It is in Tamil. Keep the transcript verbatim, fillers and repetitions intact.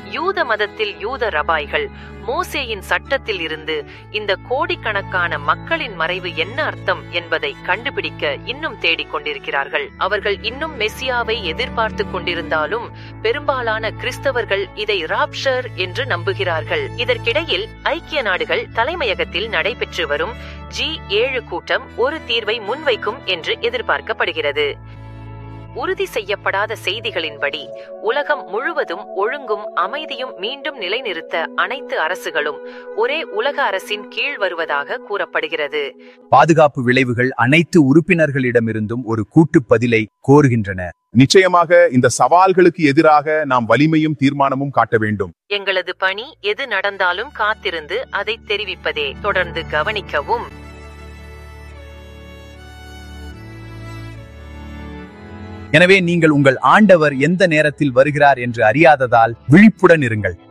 யூத மதத்தில் யூத ரபாய்கள் மோசேயின் சட்டத்தில் இருந்து இந்த கோடிக்கணக்கான மக்களின் மறைவு என்ன அர்த்தம் என்பதை கண்டுபிடிக்க இன்னும் தேடிக் கொண்டிருக்கிறார்கள். அவர்கள் இன்னும் மெசியாவை எதிர்பார்த்து கொண்டிருந்தாலும் பெரும்பாலான கிறிஸ்தவர்கள் இதை ராப்ஷர் என்று நம்புகிறார்கள். இதற்கிடையில் ஐக்கிய நாடுகள் தலைமையகத்தில் நடைபெற்று வரும் ஜி ஏழு கூட்டம் ஒரு தீர்வை முன்வைக்கும் என்று எதிர்பார்க்கப்படுகிறது. உறுதி செய்யப்படாத செய்திகளின்படி உலகம் முழுவதும் ஒழுங்கும் அமைதியும் மீண்டும் நிலைநிறுத்த அனைத்து அரசுகளும் ஒரே உலக அரசின் கீழ் வருவதாக கூறப்படுகிறது. பாதுகாப்பு விளைவுகள் அனைத்து உறுப்பினர்களிடமிருந்தும் ஒரு கூட்டு பதிலை கோருகின்றன. நிச்சயமாக இந்த சவால்களுக்கு எதிராக நாம் வலிமையும் தீர்மானமும் காட்ட வேண்டும். எங்களது பணி எது நடந்தாலும் காத்திருந்து அதை தெரிவிப்பதே. தொடர்ந்து கவனிக்கவும். எனவே நீங்கள் உங்கள் ஆண்டவர் எந்த நேரத்தில் வருகிறார் என்று அறியாததால் விழிப்புடன் இருங்கள்.